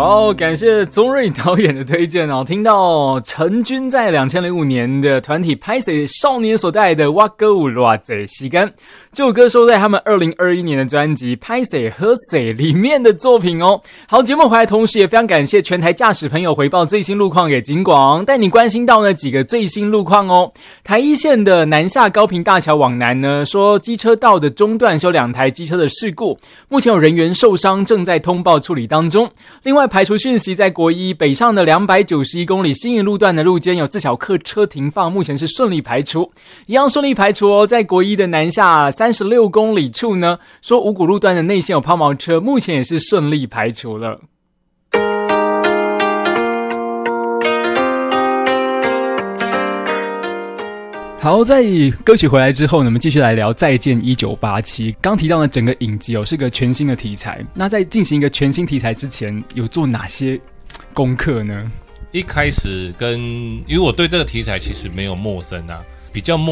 哇哦，感谢宗瑞导演的推荐哦。听到陈军在2005年的团体拍摄少年所带来的我歌有偌济时间，这首歌收在他们2021年的专辑拍摄喝水里面的作品哦。好，节目回来同时也非常感谢全台驾驶朋友回报最新路况给警广，带你关心到呢几个最新路况哦。台一线的南下高屏大桥往南呢，说机车道的中段有2台机车的事故，目前有人员受伤，正在通报处理当中。另外排除讯息，在国一北上的291公里新营路段的路肩有自小客车停放，目前是顺利排除，一样顺利排除哦。在国一的南下36公里处呢，说五股路段的内线有抛锚车，目前也是顺利排除了。好，在歌曲回来之后呢，我们继续来聊再见1987。刚提到的整个影集是个全新的题材，那在进行一个全新题材之前，有做哪些功课呢？ 一开始因为我对这个题材其实没有陌生啊，比较陌